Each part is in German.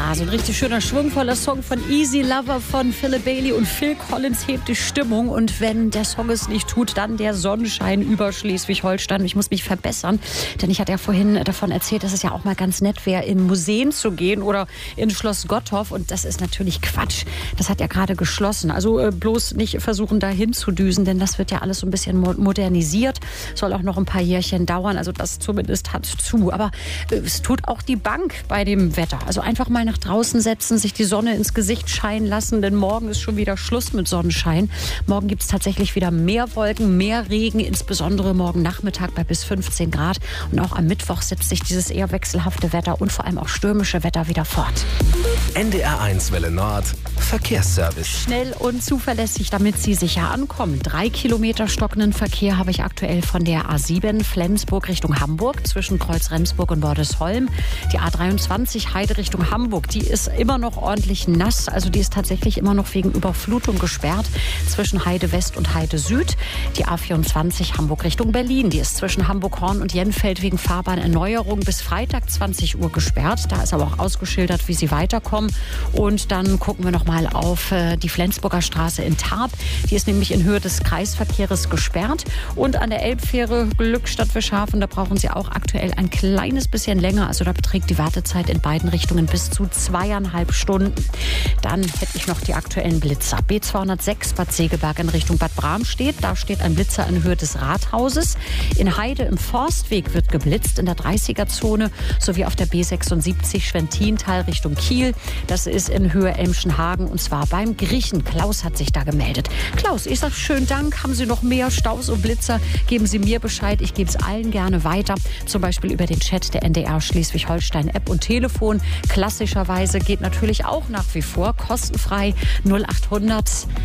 Ja, so ein richtig schöner, schwungvoller Song von Easy Lover von Philip Bailey und Phil Collins hebt die Stimmung. Und wenn der Song es nicht tut, dann der Sonnenschein über Schleswig-Holstein. Ich muss mich verbessern, denn ich hatte ja vorhin davon erzählt, dass es ja auch mal ganz nett wäre, in Museen zu gehen oder in Schloss Gottorf. Und das ist natürlich Quatsch. Das hat ja gerade geschlossen. Also bloß nicht versuchen, da hinzudüsen, denn das wird ja alles so ein bisschen modernisiert. Soll auch noch ein paar Jährchen dauern. Also das zumindest hat zu. Aber es tut auch die Bank bei dem Wetter. Also einfach mal nach draußen setzen, sich die Sonne ins Gesicht scheinen lassen, denn morgen ist schon wieder Schluss mit Sonnenschein. Morgen gibt es tatsächlich wieder mehr Wolken, mehr Regen, insbesondere morgen Nachmittag bei bis 15 Grad. Und auch am Mittwoch setzt sich dieses eher wechselhafte Wetter und vor allem auch stürmische Wetter wieder fort. NDR1 Welle Nord, Verkehrsservice. Schnell und zuverlässig, damit Sie sicher ankommen. 3 Kilometer stockenden Verkehr habe ich aktuell von der A7 Flensburg Richtung Hamburg zwischen Kreuz Remsburg und Bordesholm. Die A23 Heide Richtung Hamburg, die ist immer noch ordentlich nass. Also die ist tatsächlich immer noch wegen Überflutung gesperrt zwischen Heide West und Heide Süd. Die A24 Hamburg Richtung Berlin, die ist zwischen Hamburg-Horn und Jenfeld wegen Fahrbahnerneuerung bis Freitag 20 Uhr gesperrt. Da ist aber auch ausgeschildert, wie Sie weiterkommen. Und dann gucken wir noch mal auf die Flensburger Straße in Tarp. Die ist nämlich in Höhe des Kreisverkehrs gesperrt. Und an der Elbfähre Glückstadt-Fischhafen, da brauchen Sie auch aktuell ein kleines bisschen länger. Also da beträgt die Wartezeit in beiden Richtungen bis zu 2,5 Stunden. Dann hätte ich noch die aktuellen Blitzer. B206 Bad Segeberg in Richtung Bad Bramstedt. Da steht ein Blitzer in Höhe des Rathauses. In Heide im Forstweg wird geblitzt in der 30er-Zone sowie auf der B76 Schwentintal Richtung Kiel. Das ist in Höhe Elmschenhagen und zwar beim Griechen. Klaus hat sich da gemeldet. Klaus, ich sage schönen Dank. Haben Sie noch mehr Staus und Blitzer? Geben Sie mir Bescheid. Ich gebe es allen gerne weiter. Zum Beispiel über den Chat der NDR Schleswig-Holstein App und Telefon. Klassischerweise geht natürlich auch nach wie vor kostenfrei 0800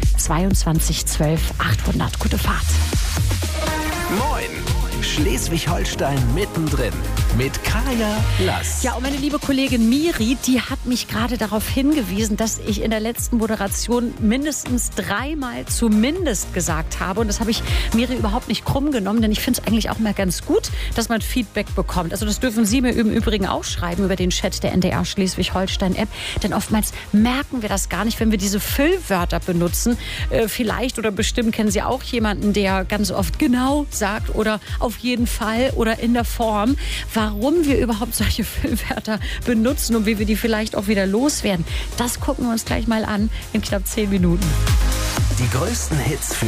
22 12 800. Gute Fahrt. Moin, Schleswig-Holstein mittendrin mit Kaya Lass. Ja, und meine liebe Kollegin Miri, die hat mich gerade darauf hingewiesen, dass ich in der letzten Moderation mindestens 3-mal zumindest gesagt habe. Und das habe ich Miri überhaupt nicht krumm genommen, denn ich finde es eigentlich auch mal ganz gut, dass man Feedback bekommt. Also das dürfen Sie mir im Übrigen auch schreiben über den Chat der NDR Schleswig-Holstein-App. Denn oftmals merken wir das gar nicht, wenn wir diese Füllwörter benutzen. Vielleicht oder bestimmt kennen Sie auch jemanden, der ganz oft genau sagt oder auf jeden Fall oder in der Form. Warum wir überhaupt solche Füllwörter benutzen und wie wir die vielleicht auch wieder loswerden, das gucken wir uns gleich mal an in knapp 10 Minuten. Die größten Hits für